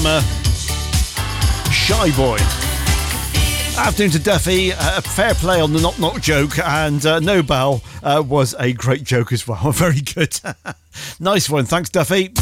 Shy Boy. Afternoon to Duffy, fair play on the knock joke, and No Bell was a great joke as well. Very good. Nice one, thanks Duffy.